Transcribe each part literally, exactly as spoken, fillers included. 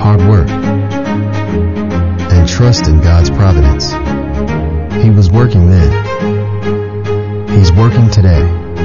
hard work, and trust in God's providence. He was working then. He's working today.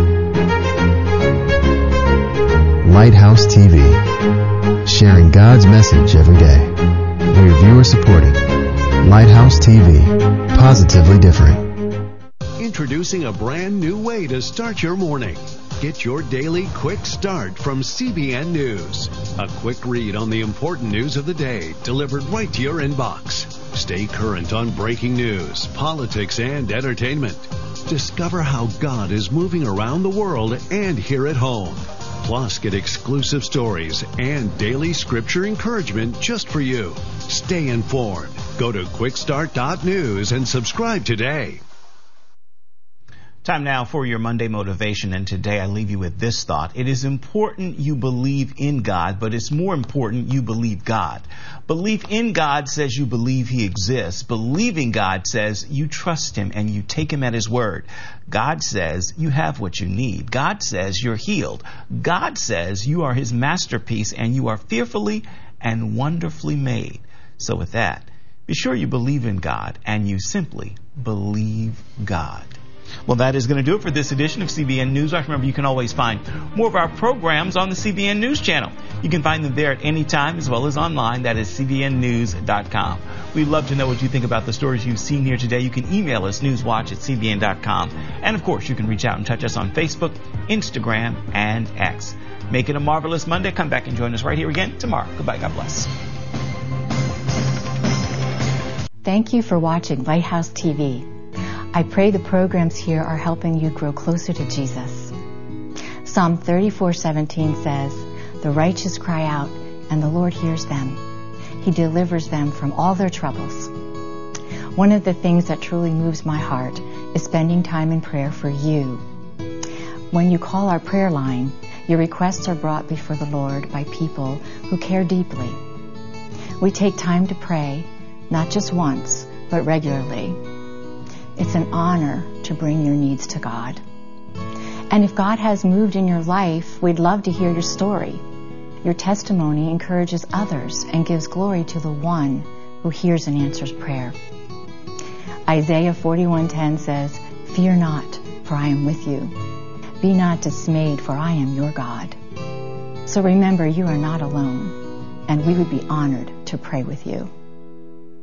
Lighthouse T V, sharing God's message every day. We're viewer supported. Lighthouse T V, positively different. Introducing a brand new way to start your morning. Get your daily quick start from C B N News. A quick read on the important news of the day delivered right to your inbox. Stay current on breaking news, politics, and entertainment. Discover how God is moving around the world and here at home. Plus, get exclusive stories and daily scripture encouragement just for you. Stay informed. Go to quick start dot news and subscribe today. Time now for your Monday motivation, and today I leave you with this thought. It is important you believe in God, but it's more important you believe God. Belief in God says you believe He exists. Believing God says you trust Him and you take Him at His word. God says you have what you need. God says you're healed. God says you are His masterpiece and you are fearfully and wonderfully made. So with that, be sure you believe in God and you simply believe God. Well, that is going to do it for this edition of C B N News. Remember, you can always find more of our programs on the C B N News channel. You can find them there at any time as well as online. That is C B N news dot com. We'd love to know what you think about the stories you've seen here today. You can email us, newswatch at C B N dot com. And, of course, you can reach out and touch us on Facebook, Instagram, and X. Make it a marvelous Monday. Come back and join us right here again tomorrow. Goodbye. God bless. Thank you for watching Lighthouse T V. I pray the programs here are helping you grow closer to Jesus. Psalm thirty-four seventeen says, "The righteous cry out, and the Lord hears them. He delivers them from all their troubles." One of the things that truly moves my heart is spending time in prayer for you. When you call our prayer line, your requests are brought before the Lord by people who care deeply. We take time to pray, not just once, but regularly. It's an honor to bring your needs to God. And if God has moved in your life, we'd love to hear your story. Your testimony encourages others and gives glory to the one who hears and answers prayer. Isaiah forty-one ten says, "Fear not, for I am with you. Be not dismayed, for I am your God." So remember, you are not alone, and we would be honored to pray with you.